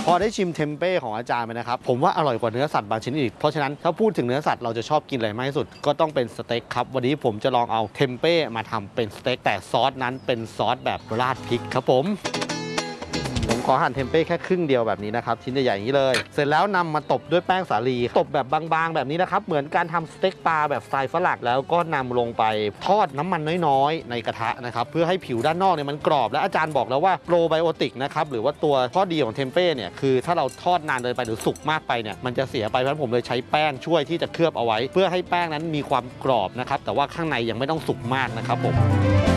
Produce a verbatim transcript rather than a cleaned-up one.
พอได้ชิมเทมเป้ของอาจารย์ไปนะครับผมว่าอร่อยกว่าเนื้อสัตว์บางชนิดอีกเพราะฉะนั้นถ้าพูดถึงเนื้อสัตว์เราจะชอบกินอะไรมากที่สุดก็ต้องเป็นสเต็กครับวันนี้ผมจะลองเอาเทมเป้มาทำเป็นสเต็กแต่ซอสนั้นเป็นซอสแบบราดพริกครับผมผมขอหั่นเทมเป้แค่ครึ่งเดียวแบบนี้นะครับชิ้นใหญ่ๆอย่างนี้เลยเสร็จแล้วนำมาตบด้วยแป้งสาลีตบแบบบางๆแบบนี้นะครับเหมือนการทำสเต็กปลาแบบสไตล์ฝรั่งแล้วก็นำลงไปทอดน้ำมันน้อยๆในกระทะนะครับเพื่อให้ผิวด้านนอกเนี่ยมันกรอบและอาจารย์บอกแล้วว่าโปรไบโอติกนะครับหรือว่าตัวข้อดีของเทมเป้เนี่ยคือถ้าเราทอดนานเกินไปหรือสุกมากไปเนี่ยมันจะเสียไปเพราะฉะนั้นผมเลยใช้แป้งช่วยที่จะเคลือบเอาไว้เพื่อให้แป้งนั้นมีความกรอบนะครับแต่ว่าข้างในยังไม่ต้องสุกมากนะครับผม